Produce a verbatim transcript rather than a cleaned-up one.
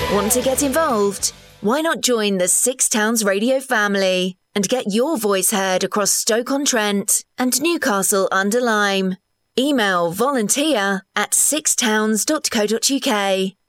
Want to get involved? Why not join the Six Towns Radio family and get your voice heard across Stoke-on-Trent and Newcastle-under-Lyme? Email volunteer at sixtowns dot co dot uk.